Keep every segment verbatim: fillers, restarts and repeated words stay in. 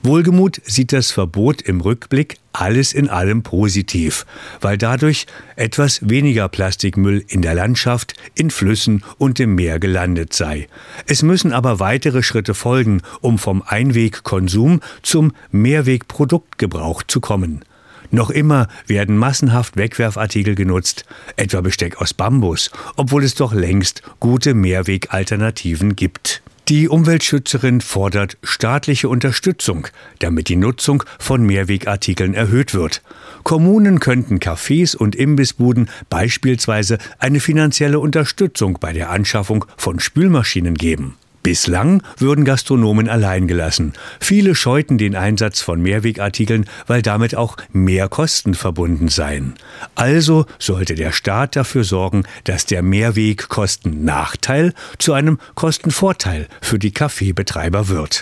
Wohlgemuth sieht das Verbot im Rückblick alles in allem positiv, weil dadurch etwas weniger Plastikmüll in der Landschaft, in Flüssen und im Meer gelandet sei. Es müssen aber weitere Schritte folgen, um vom Einwegkonsum zum Mehrwegproduktgebrauch zu kommen. Noch immer werden massenhaft Wegwerfartikel genutzt, etwa Besteck aus Bambus, obwohl es doch längst gute Mehrwegalternativen gibt. Die Umweltschützerin fordert staatliche Unterstützung, damit die Nutzung von Mehrwegartikeln erhöht wird. Kommunen könnten Cafés und Imbissbuden beispielsweise eine finanzielle Unterstützung bei der Anschaffung von Spülmaschinen geben. Bislang würden Gastronomen allein gelassen. Viele scheuten den Einsatz von Mehrwegartikeln, weil damit auch mehr Kosten verbunden seien. Also sollte der Staat dafür sorgen, dass der Mehrwegkostennachteil zu einem Kostenvorteil für die Kaffeebetreiber wird.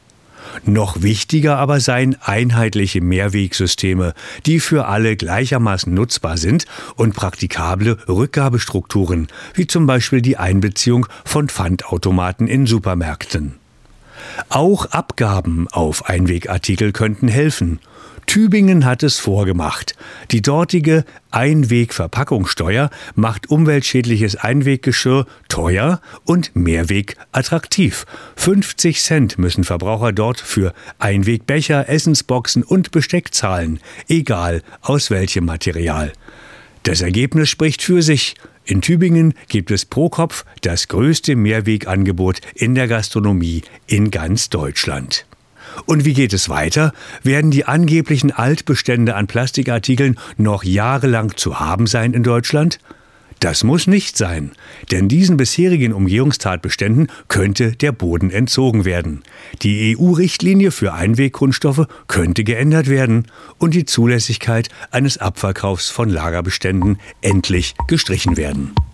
Noch wichtiger aber seien einheitliche Mehrwegsysteme, die für alle gleichermaßen nutzbar sind, und praktikable Rückgabestrukturen, wie zum Beispiel die Einbeziehung von Pfandautomaten in Supermärkten. Auch Abgaben auf Einwegartikel könnten helfen. Tübingen hat es vorgemacht. Die dortige Einwegverpackungssteuer macht umweltschädliches Einweggeschirr teuer und Mehrweg attraktiv. fünfzig Cent müssen Verbraucher dort für Einwegbecher, Essensboxen und Besteck zahlen, egal aus welchem Material. Das Ergebnis spricht für sich. In Tübingen gibt es pro Kopf das größte Mehrwegangebot in der Gastronomie in ganz Deutschland. Und wie geht es weiter? Werden die angeblichen Altbestände an Plastikartikeln noch jahrelang zu haben sein in Deutschland? Das muss nicht sein, denn diesen bisherigen Umgehungstatbeständen könnte der Boden entzogen werden. Die E U-Richtlinie für Einwegkunststoffe könnte geändert werden und die Zulässigkeit eines Abverkaufs von Lagerbeständen endlich gestrichen werden.